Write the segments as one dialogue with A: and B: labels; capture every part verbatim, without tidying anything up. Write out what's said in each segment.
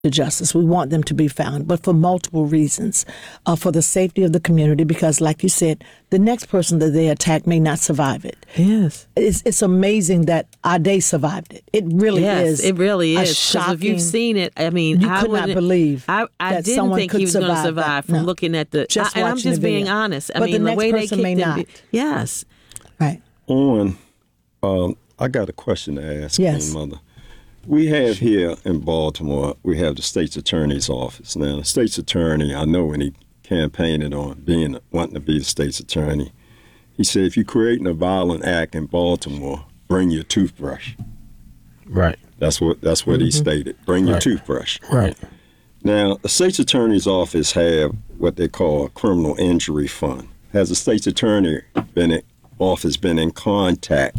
A: to justice. We want them to be found, but for multiple reasons. Uh, for the safety of the community, because like you said, the next person that they attack may not survive it.
B: Yes.
A: It's it's amazing that Ade survived it. It really
B: yes,
A: is.
B: it really is.
A: Shocking,
B: if you've seen it, I mean,
A: you
B: I
A: could not believe
B: I, I
A: that
B: didn't
A: someone
B: think
A: could
B: he was going to
A: survive
B: survive
A: that.
B: from
A: No.
B: looking at the.
A: Just
B: I, and I'm
A: watching
B: just
A: the
B: being
A: video.
B: honest. I
A: But
B: mean,
A: the
B: the, way
A: next
B: they
A: person may
B: kicked him.
A: not.
B: Yes.
A: Right.
C: On, um, I got a question to ask,
A: Yes.
C: Queen Mother. We have here in Baltimore, we have the state's attorney's office. Now, the state's attorney, I know when he campaigned on being wanting to be the state's attorney, he said, if you're creating a violent act in Baltimore, bring your toothbrush.
D: Right.
C: That's what that's what
D: mm-hmm.
C: he stated. Bring your
D: right.
C: toothbrush.
D: Right.
C: Now, the state's attorney's office have what they call a criminal injury fund. Has the state's attorney been in, office been in contact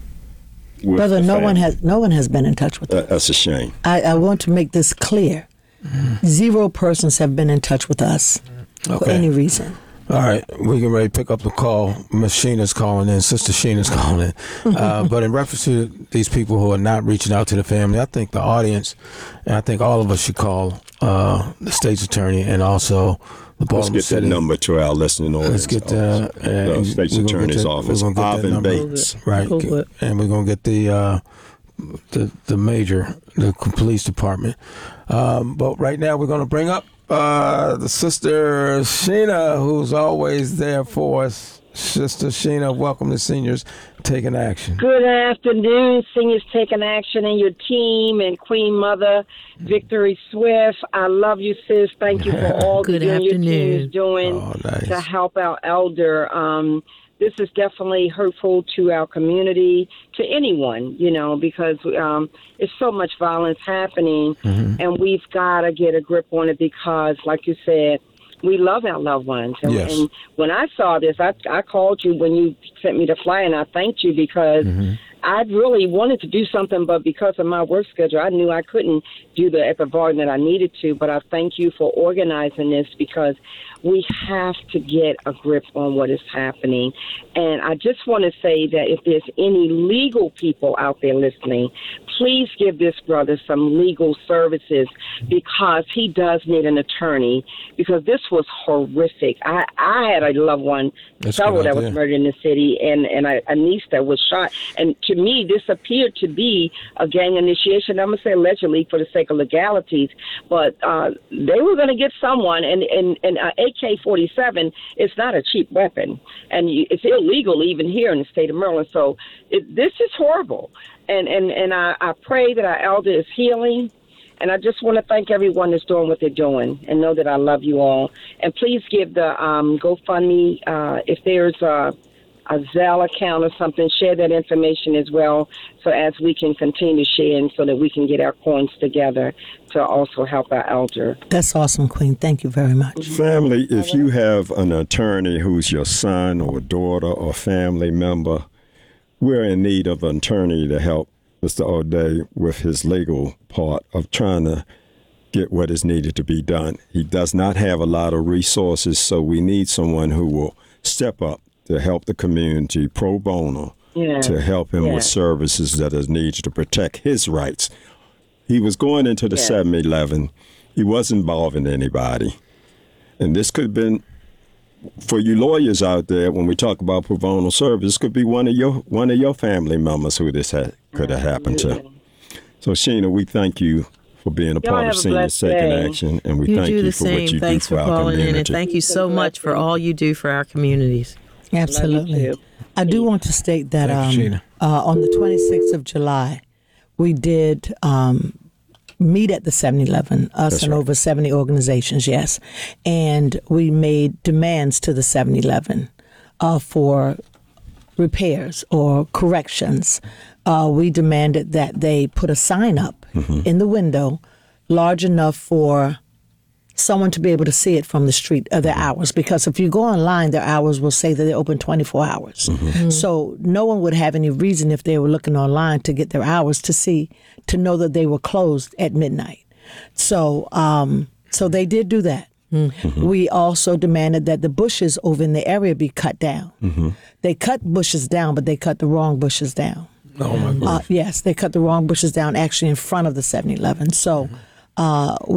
C: with
A: Brother,
C: the
A: no
C: family?
A: one has no one has been in touch with
C: Uh,
A: us.
C: that's a shame.
A: I, I want to make this clear.
D: Mm-hmm.
A: Zero persons have been in touch with us for
D: Okay.
A: any reason.
D: All right, we can ready to pick up the call. Miss Sheena's calling in. Sister Sheena's calling in. Uh, but in reference to these people who are not reaching out to the family, I think the audience, and I think all of us should call uh, the state's attorney and also the
C: Let's
D: Baltimore
C: get
D: City.
C: the number to our listening audience.
D: Let's get the,
C: office. the
D: uh,
C: state's
D: we're gonna get
C: attorney's
D: that-
C: office,
D: we're gonna get that
C: Ivan
D: number.
C: Bates.
D: Right,
B: Google it.
D: and we're gonna get the uh, the the major, the police department. Um, but right now, we're gonna bring up uh, the sister Sheena, who's always there for us. Sister Sheena, welcome to Seniors Taking Action.
E: Good afternoon, Seniors Taking Action, and your team, and Queen Mother Victory Swift. I love you, sis. Thank you for all
B: Good
E: that you and your team
B: afternoon.
E: is doing
D: Oh, nice.
E: to help our elder. Um, this is definitely hurtful to our community, to anyone, you know, because um, it's so much violence happening,
D: Mm-hmm.
E: and we've got to get a grip on it because, like you said, we love our loved ones. And,
D: Yes.
E: and when I saw this, I, I called you when you sent me the flyer, and I thanked you because
D: Mm-hmm.
E: I really wanted to do something, but because of my work schedule, I knew I couldn't do the at the volume that I needed to. But I thank you for organizing this because we have to get a grip on what is happening. And I just want to say that if there's any legal people out there listening, please give this brother some legal services because he does need an attorney because this was horrific. I, I had a loved one,
D: That's a
E: several
D: good
E: that was
D: idea.
E: murdered in the city, and, and a, a niece that was shot. And to me, this appeared to be a gang initiation. I'm going to say allegedly for the sake of legalities, but uh, they were going to get someone, and, and, and uh, A K forty-seven is not a cheap weapon, and you, it's illegal even here in the state of Maryland. So it, this is horrible, and, and, and I, I pray that our elder is healing. And I just want to thank everyone that's doing what they're doing and know that I love you all. And please give the um, GoFundMe, uh, if there's a, a Zelle account or something, share that information as well so as we can continue to share and so that we can get our coins together to also help our elder.
A: That's awesome, Queen. Thank you very much.
C: Family, if you have an attorney who's your son or daughter or family member, we're in need of an attorney to help Mister O'Day with his legal part of trying to get what is needed to be done. He does not have a lot of resources, so we need someone who will step up to help the community pro bono,
E: Yeah.
C: to help him
E: Yeah.
C: with services that is needed to protect his rights. He was going into the
E: Yeah.
C: seven eleven. He wasn't involving anybody. And this could have been, for you lawyers out there, when we talk about pro bono service, could be one of your one of your family members who this ha- could have happened to. So, Sheena, we thank you for being a
E: Y'all
C: part
E: have
C: of
E: a
C: Seniors
E: blessed
C: Taking
E: day.
C: Action, and we
B: You
C: thank
B: do
C: you
B: the
C: for what
B: same.
C: you
B: Thanks
C: do
B: for
C: for our
B: calling in, and
C: community.
B: thank you so much for all you do for our communities.
A: Absolutely.
E: too.
A: I do want to state that
D: Thank you,
A: um,
D: Sheena.
A: uh, on the twenty-sixth of July, we did um, meet at the seven eleven, us
C: That's
A: and
C: right.
A: over seventy organizations, yes. And we made demands to the seven eleven uh, for repairs or corrections. Uh, we demanded that they put a sign up
C: Mm-hmm.
A: in the window large enough for someone to be able to see it from the street of their hours, because if you go online, their hours will say that they're open twenty-four hours.
C: Mm-hmm.
A: So no one would have any reason if they were looking online to get their hours to see, to know that they were closed at midnight. So, um, so they did do that.
C: Mm-hmm.
A: We also demanded that the bushes over in the area be cut down.
C: Mm-hmm.
A: They cut bushes down, but they cut the wrong bushes down.
D: Oh, my
A: Uh,
D: goodness.
A: yes, they cut the wrong bushes down actually in front of the seven eleven. So uh,